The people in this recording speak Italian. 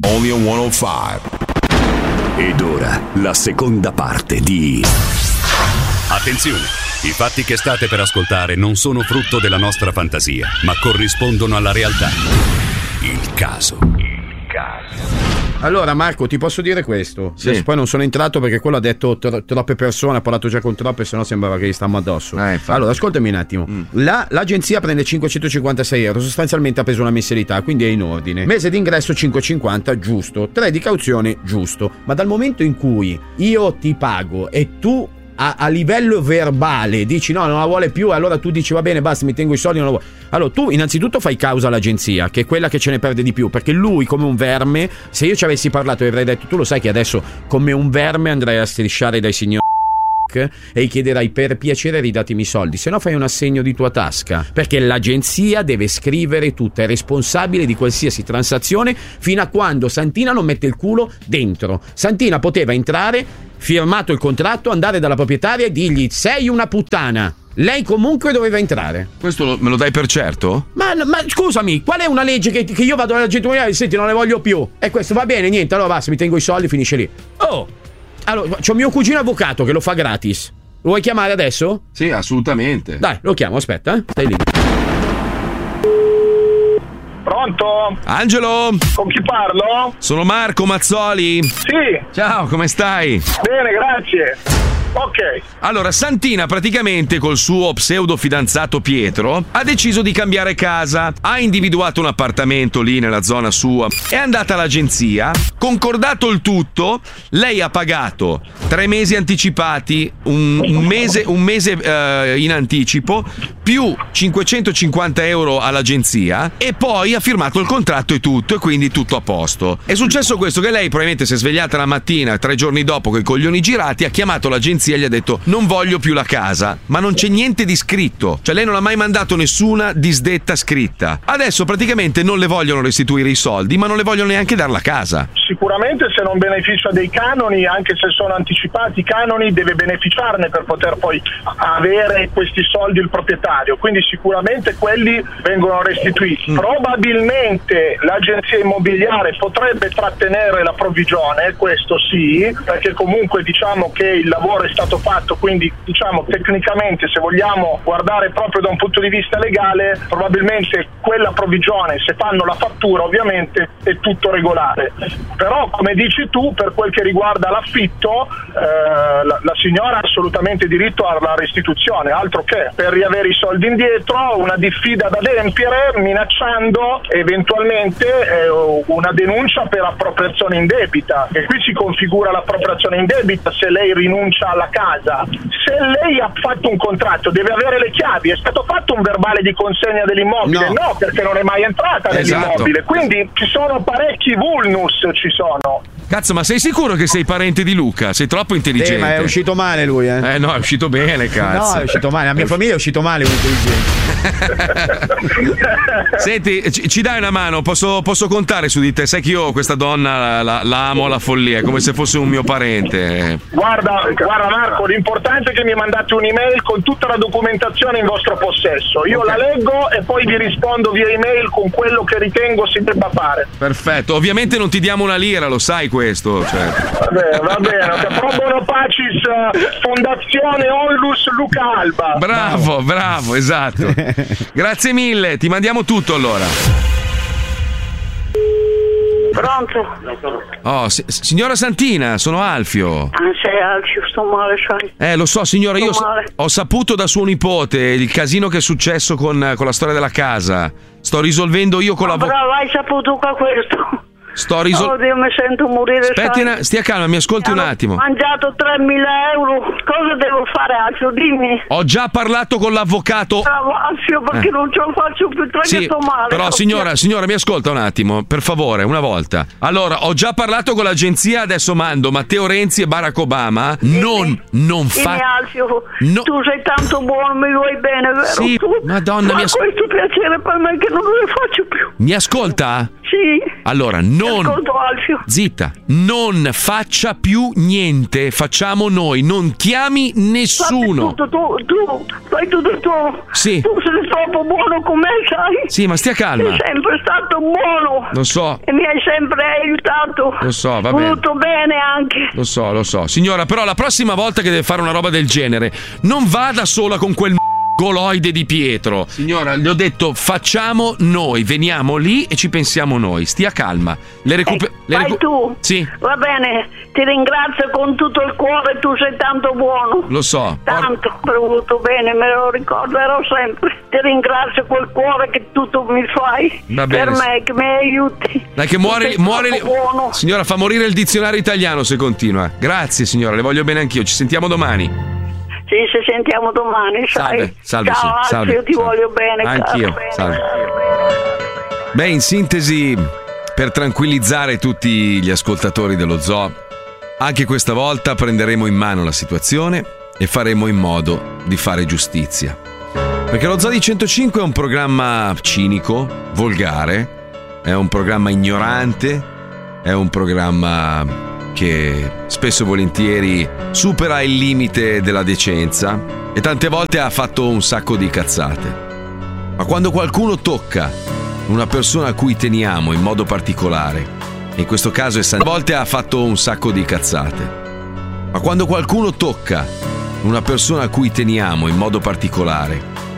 Only on 105. Ed ora la seconda parte di Attenzione, i fatti che state per ascoltare non sono frutto della nostra fantasia, ma corrispondono alla realtà. Il caso. Allora Marco, ti posso dire questo? Sì. Poi non sono entrato perché quello ha detto troppe persone, ha parlato già con troppe, sennò sembrava che gli stiamo addosso. Allora ascoltami un attimo. L'agenzia prende 556 euro, sostanzialmente ha preso una mensilità, quindi è in ordine. Mese d'ingresso 5,50, giusto. 3 di cauzione, giusto. Ma dal momento in cui io ti pago e tu a livello verbale dici no, non la vuole più, allora tu dici va bene, basta, mi tengo i soldi, non la vuoi. Allora tu innanzitutto fai causa all'agenzia, che è quella che ce ne perde di più, perché lui come un verme, se io ci avessi parlato e avrei detto tu lo sai che adesso come un verme andrai a strisciare dai signori e gli chiederai per piacere ridatemi i soldi, se no fai un assegno di tua tasca, perché l'agenzia deve scrivere tutto, è responsabile di qualsiasi transazione fino a quando Santina non mette il culo dentro. Santina poteva entrare, firmato il contratto, andare dalla proprietaria e dirgli sei una puttana. Lei comunque doveva entrare. Questo me lo dai per certo? Ma scusami, qual è una legge che io vado alla gente e senti non ne voglio più? E questo va bene, niente, allora basta, mi tengo i soldi, finisce lì. Oh! Allora, c'ho mio cugino avvocato che lo fa gratis. Lo vuoi chiamare adesso? Sì, assolutamente. Dai, lo chiamo, aspetta, stai lì. Pronto? Angelo? Con chi parlo? Sono Marco Mazzoli. Sì. Ciao, come stai? Bene, grazie. Ok. Allora, Santina praticamente col suo pseudo fidanzato Pietro ha deciso di cambiare casa, ha individuato un appartamento lì nella zona sua, è andata all'agenzia, concordato il tutto, lei ha pagato 3 mesi anticipati, un mese in anticipo, più 550 euro all'agenzia e poi ha firmato il contratto e tutto, e quindi tutto a posto. È successo questo, che lei probabilmente si è svegliata la mattina 3 giorni dopo con i coglioni girati, ha chiamato l'agenzia e gli ha detto non voglio più la casa, ma non c'è niente di scritto, cioè lei non ha mai mandato nessuna disdetta scritta. Adesso praticamente non le vogliono restituire i soldi, ma non le vogliono neanche dare la casa. Sicuramente se non beneficia dei canoni, anche se sono anticipati i canoni, deve beneficiarne per poter poi avere questi soldi il proprietario, quindi sicuramente quelli vengono restituiti. Probabilmente l'agenzia immobiliare potrebbe trattenere la provvigione, questo sì, perché comunque diciamo che il lavoro è stato fatto, quindi diciamo tecnicamente, se vogliamo guardare proprio da un punto di vista legale, probabilmente quella provvigione, se fanno la fattura ovviamente è tutto regolare. Però come dici tu, per quel che riguarda l'affitto, la signora ha assolutamente diritto alla restituzione, altro che per riavere i soldi indietro, una diffida da adempiere minacciando eventualmente una denuncia per appropriazione indebita, e qui si configura l'appropriazione indebita se lei rinuncia alla casa. Se lei ha fatto un contratto deve avere le chiavi. È stato fatto un verbale di consegna dell'immobile? No, perché non è mai entrata nell'immobile. Quindi ci sono parecchi vulnus, ci sono. Cazzo, ma sei sicuro che sei parente di Luca? Sei troppo intelligente. Ma è uscito male lui, no, è uscito bene, cazzo. No, è uscito male. La mia famiglia è uscito male. Senti, ci dai una mano? Posso contare su di te? Sai che io questa donna la amo alla follia, è come se fosse un mio parente. Guarda Marco, l'importante è che mi mandate un'email con tutta la documentazione in vostro possesso. Io la leggo e poi vi rispondo via email con quello che ritengo si debba fare. Perfetto, ovviamente non ti diamo una lira, lo sai questo. Cioè. Va bene. Pro bono pacis, Fondazione Onlus Luca Alba. Bravo, esatto. Grazie mille, ti mandiamo tutto allora. Pronto? Oh, signora Santina, sono Alfio. Sei Alfio, sto male, sai. Lo so, signora, io ho saputo da suo nipote il casino che è successo con la storia della casa. Sto risolvendo io con Bravo, hai saputo qua questo? Oh Dio, mi sento morire. Aspetti, stia calma, mi ascolti un attimo. Ho mangiato 3.000 euro. Cosa devo fare, Alfio? Dimmi. Ho già parlato con l'avvocato. Bravo, Alfio, perché non ce lo faccio più, perché sto male. Però signora, mi ascolta un attimo, per favore, una volta. Allora, ho già parlato con l'agenzia, adesso mando Matteo Renzi e Barack Obama. Non fa. Alfio, tu sei tanto buono, mi vuoi bene, vero? Sì, Madonna, ma questo piacere per me che non lo faccio più. Mi ascolta? Sì. Allora, zitta, non faccia più niente, facciamo noi, non chiami nessuno. Tu fai tutto tu. Sì. Tu sei troppo buono con me, sai? Sì, ma stia calma. Sei sempre stato buono. Lo so. E mi hai sempre aiutato. Lo so, va bene. Voluto bene anche. Lo so. Signora, però la prossima volta che deve fare una roba del genere, non vada sola con quel goloide di Pietro. Signora, le ho detto facciamo noi, veniamo lì e ci pensiamo noi. Stia calma. Vai tu. Sì. Va bene, ti ringrazio con tutto il cuore, tu sei tanto buono. Lo so. Tanto, per voluto bene, me lo ricorderò sempre. Ti ringrazio col cuore che tutto mi fai. Va bene. Per me, che mi aiuti. Dai che muore buono. Signora, fa morire il dizionario italiano se continua. Grazie signora, le voglio bene anch'io. Ci sentiamo domani. Sì, ci sentiamo domani, sai. Salve, ciao, salve, io ti voglio bene. Anch'io, salve. Beh, in sintesi, per tranquillizzare tutti gli ascoltatori dello Zoo, anche questa volta prenderemo in mano la situazione e faremo in modo di fare giustizia. Perché lo Zoo di 105 è un programma cinico, volgare, è un programma ignorante, è un programma che spesso e volentieri supera il limite della decenza e tante volte ha fatto un sacco di cazzate. Ma quando qualcuno tocca una persona a cui teniamo in modo particolare, e in questo caso è Santino, a volte ha fatto un sacco di cazzate. Ma quando qualcuno tocca una persona a cui teniamo in modo particolare,